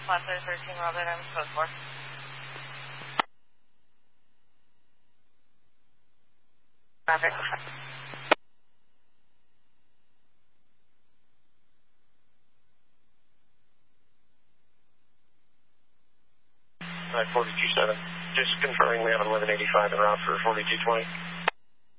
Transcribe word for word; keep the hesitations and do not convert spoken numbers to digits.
Flatbush thirteen, Robert, I'm code four. Robert. Alright, forty-two seven. Just confirming we have an eleven eighty-five en route for forty-two twenty.